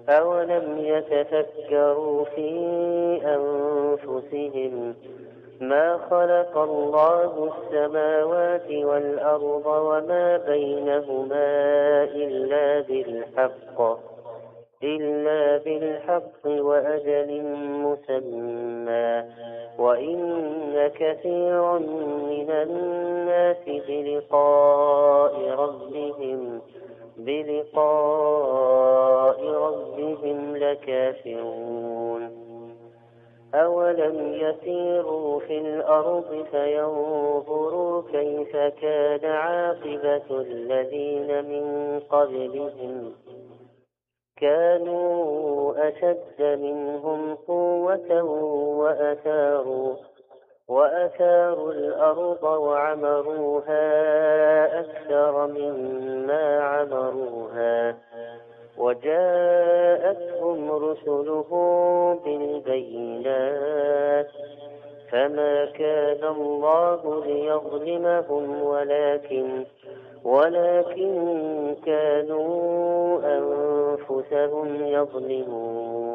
أولم يتفكروا في أنفسهم ما خلق الله السماوات والأرض وما بينهما إلا بالحق وأجل مسمى وإن كثيرا من الناس بلقاء ربهم لكافرون أولم يسيروا في الأرض فينظروا كيف كان عاقبة الذين من قبلهم كانوا أشد منهم قوة وأثاروا الأرض وعمروها أكثر مما عمروها وجاءتهم رسلهم بالبينات فما كان الله ليظلمهم ولكن كانوا أنفسهم يظلمون.